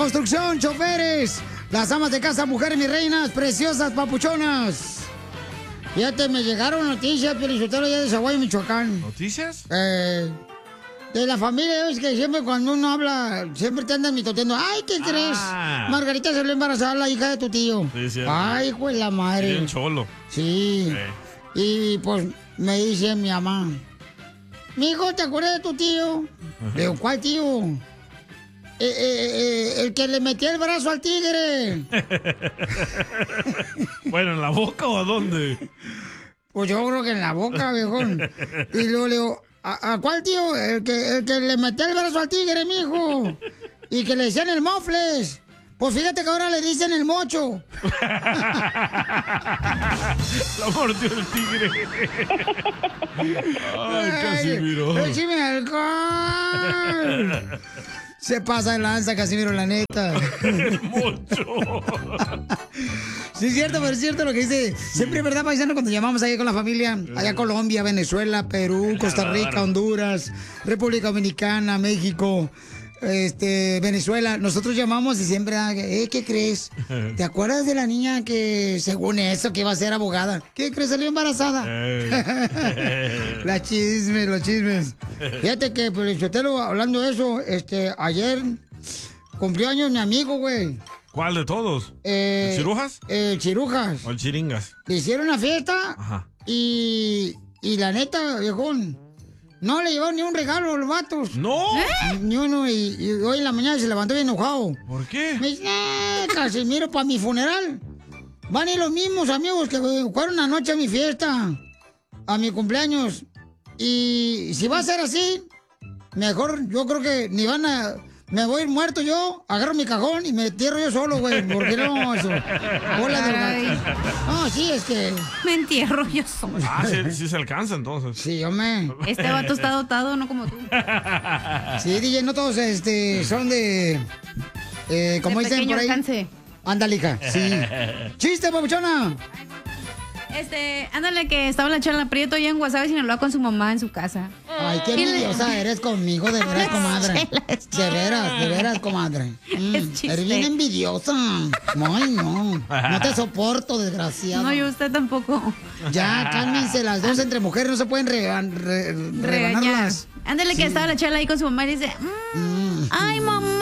construcción, choferes, las amas de casa, mujeres, mis reinas, preciosas, papuchonas. Fíjate, me llegaron noticias, Piolichotelo, ya de Zaguayo, Michoacán. ¿Noticias? De la familia, es que siempre cuando uno habla, siempre te andan mitoteando. Ay, ¿qué crees? Margarita se le embarazada la hija de tu tío. Sí, cierto. Ay, pues la madre. Bien cholo. Sí. Y pues me dice mi mamá, mijo, ¿te acuerdas de tu tío? Le digo, ¿cuál tío? El que le metía el brazo al tigre. Bueno, ¿en la boca o a dónde? Pues yo creo que en la boca, viejón. Y luego le digo, ¿a cuál tío? El que le metía el brazo al tigre, mijo. Y que le decían el mofles. Pues fíjate que ahora le dicen el mocho. Lo mordió el tigre. Ay, Casimiro. ¡Échame alcohol! Se pasa de lanza, Casimiro, la neta. Mucho. Sí, es cierto, pero es cierto lo que dice. Siempre es verdad, paisano, cuando llamamos allá con la familia. Allá Colombia, Venezuela, Perú, Costa Rica, Honduras, República Dominicana, México, Venezuela. Nosotros llamamos y siempre, ¿qué crees? ¿Te acuerdas de la niña que, según eso, que iba a ser abogada? ¿Qué crees? Salió embarazada. Los chismes. Fíjate que, pues, Chotelo, hablando de eso, ayer cumplió años mi amigo, güey. ¿Cuál de todos? ¿El Chirujas? El Chirujas. ¿O el Chiringas? Le hicieron una fiesta. Ajá. Y la neta, viejón, no le llevaron ni un regalo a los vatos. ¿No? Ni uno. Y hoy en la mañana se levantó bien enojado. ¿Por qué? Me dice, Casimiro, para mi funeral van a ir los mismos amigos que fueron anoche a mi fiesta, a mi cumpleaños. Y si va a ser así, mejor yo creo que ni van a... Me voy a ir muerto yo, agarro mi cajón y me entierro yo solo, güey. Porque no, eso. Hola, del gato. No, sí, es que... Me entierro yo solo. Sí se alcanza, entonces. Sí, hombre. Este vato está dotado, no como tú. Sí, DJ, no todos son de... como de dicen por ahí. alcance. Ándale, hija, sí. ¡Chiste, papuchona! Ándale, que estaba la Chela Prieto allá en Guasave, Sinaloa, con su mamá en su casa. Ay, qué envidiosa eres conmigo, de veras, comadre. De veras, comadre. Eres bien envidiosa. Ay, no. No te soporto, desgraciado. No, yo usted tampoco. Ya, cálmense, las dos entre mujeres no se pueden regañarlas. Ándale, que estaba la Chela ahí con su mamá y dice, ay, mamá.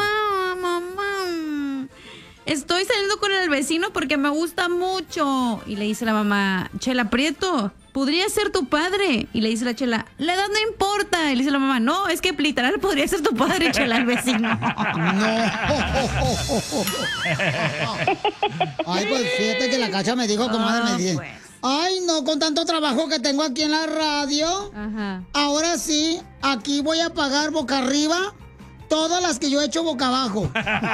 Estoy saliendo con el vecino porque me gusta mucho. Y le dice la mamá, Chela Prieto, podría ser tu padre. Y le dice la Chela, la edad no importa. Y le dice la mamá, no, es que literal podría ser tu padre, Chela, el vecino. No. Ay, pues fíjate que la Cacha me dijo, comadre, me dice, ay, no, con tanto trabajo que tengo aquí en la radio. Ajá. Ahora sí, aquí voy a pagar boca arriba todas las que yo he hecho boca abajo.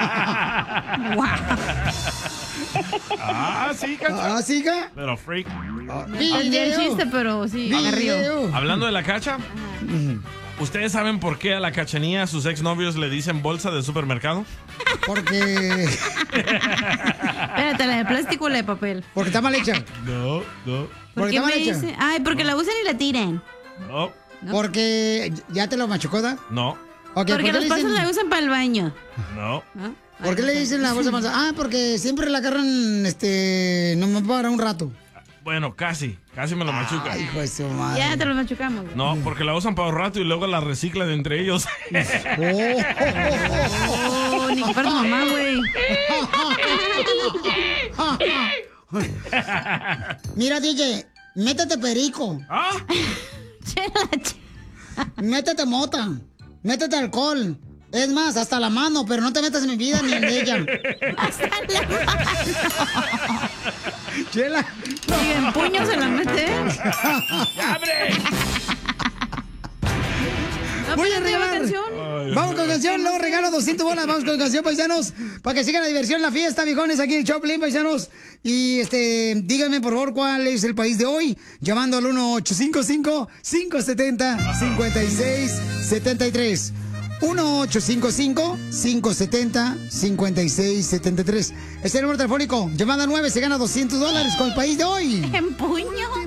Sí, Cacha. ¿Sí, Cacha? Pero freak. Entendí el chiste, pero sí, agarrió. Hablando de la Cacha, ¿ustedes saben por qué a la Cachanía sus exnovios le dicen bolsa de supermercado? Porque... Espérate, ¿la de plástico o la de papel? Porque está mal hecha. No. ¿Por qué me dice? Ay, porque la usan y la tiran. No. Porque... ¿Ya te lo machucó, da? No. Okay, porque los pasos la usan para el baño. No. ¿Por qué le dicen la bolsa manzana? Ah, porque siempre la agarran, nomás para un rato. Bueno, casi me lo machuca. Ay, hijo de su madre. Ya te lo machucamos. No, porque la usan para un rato y luego la reciclan entre ellos. Ni que fuera tu mamá, güey. Mira, DJ, métete perico. Métete mota. Métete alcohol. Es más, hasta la mano, pero no te metas en mi vida ni en ella. Hasta la mano. Chela. Y en puño se la mete. ¡Ya, abre! Voy a regalar. Vamos con canción, luego regalo 200 bolas. Vamos con canción, paisanos, para que siga la diversión en la fiesta, viejones, aquí en Choplin, paisanos. Y díganme, por favor, cuál es el país de hoy, llamando al 1-855-570-5673. 1-855-570-5673. Este es el número telefónico. Llamada 9 se gana $200 con el país de hoy. En puño.